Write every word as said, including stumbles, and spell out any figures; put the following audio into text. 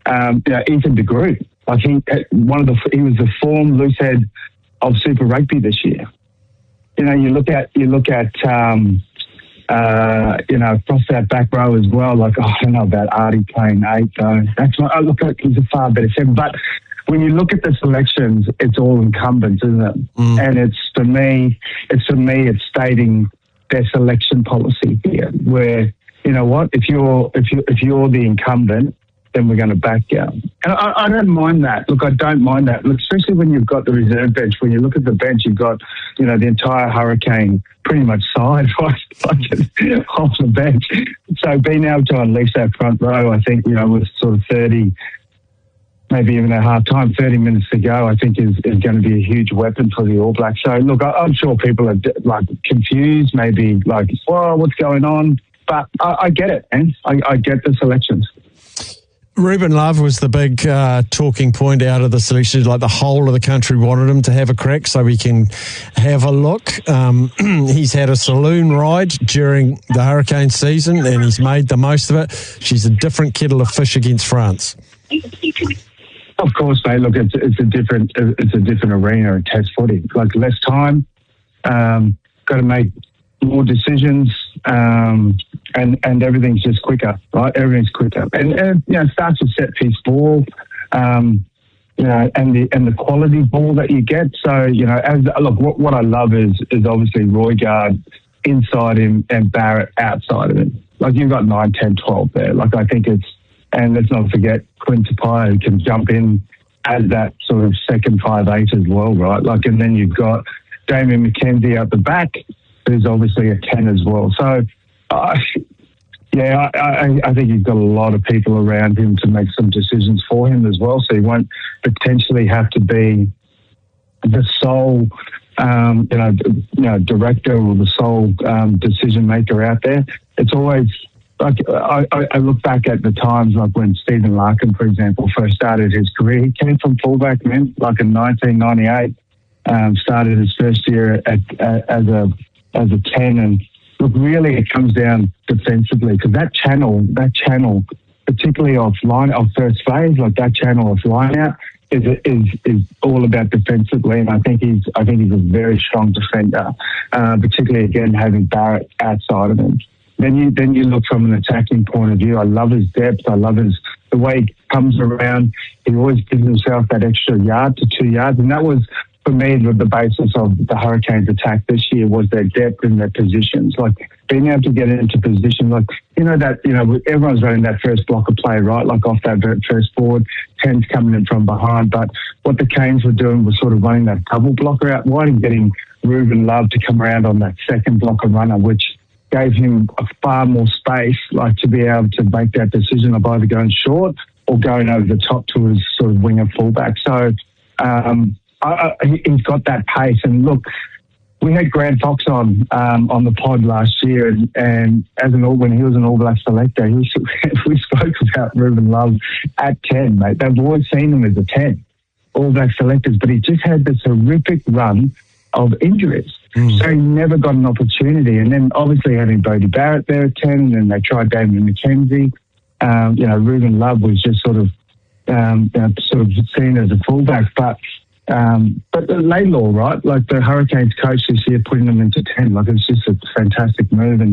um, you know, Ethan de Groot. Like he, one of the, he was the form loose head of Super Rugby this year. You know, you look at, you look at, um, uh, you know, across that back row as well. Like, oh, I don't know about Artie playing eight though. That's not, I look at, he's a far better seven. But when you look at the selections, it's all incumbents, isn't it? Mm. And it's for me, it's for me, it's stating their selection policy here, where, you know what, if you're if you if you're the incumbent, then we're going to back you. And I, I don't mind that. Look, I don't mind that. Look, especially when you've got the reserve bench. When you look at the bench, you've got, you know, the entire Hurricane pretty much side right, like off the bench. So being able to unleash that front row, I think, you know, with sort of thirty. Maybe even at half time, thirty minutes to go, I think is, is going to be a huge weapon for the All Blacks. So, look, I, I'm sure people are like confused, maybe like, well, what's going on? But I, I get it, man. I, I get the selections. Ruben Love was the big uh, talking point out of the selection. Like the whole of the country wanted him to have a crack so we can have a look. Um, he's had a saloon ride during the Hurricane season and he's made the most of it. She's a different kettle of fish against France. Of course, mate. Look, it's it's a different it's a different arena in Test footy. Like less time, um, got to make more decisions, um, and and everything's just quicker, right? Everything's quicker, and, and you know, it starts with set piece ball, um, you know, and the and the quality ball that you get. So you know, as look, what, what I love is is obviously Roygaard inside him and Barrett outside of him. Like you've got nine, ten, twelve there. Like I think it's. And let's not forget Quinn Tupaia, who can jump in as that sort of second five eight as well, right? Like, and then you've got Damian McKenzie out the back, who's obviously a ten as well. So, uh, yeah, I, I, I think he's got a lot of people around him to make some decisions for him as well. So he won't potentially have to be the sole, um, you know, you know, director or the sole um, decision maker out there. It's always. Like I, I look back at the times like when Stephen Larkin, for example, first started his career. He came from fullback, man, like in nineteen ninety-eight. Um, started his first year at, at, as a as a ten, and look, really, it comes down defensively because that channel, that channel, particularly off line, off first phase, like that channel off line out, is is is all about defensively, and I think he's I think he's a very strong defender, uh, particularly again having Barrett outside of him. Then you then you look from an attacking point of view. I love his depth. I love his the way he comes around. He always gives himself that extra yard to two yards, and that was for me the, the basis of the Hurricanes' attack this year was their depth in their positions. Like being able to get into position, like you know that you know everyone's running that first block of play, right? Like off that first forward, tens coming in from behind. But what the Canes were doing was sort of running that double blocker out wide and getting Ruben Love to come around on that second blocker runner, which gave him a far more space, like to be able to make that decision of either going short or going over the top to his sort of winger fullback. So um, I, I, he's got that pace. And look, we had Grant Fox on um, on the pod last year, and, and as an all when he was an All Black selector, he was, we spoke about Ruben Love at ten, mate. They've always seen him as a ten, All Black selectors, but he just had this horrific run of injuries. Mm. So he never got an opportunity. And then obviously having Bodie Barrett there at ten, and then they tried Damian McKenzie. Um, you know, Ruben Love was just sort of um, you know, sort of seen as a fullback. But um, but Laidlaw, right? Like the Hurricanes coach this year putting them into ten, like it's just a fantastic move. And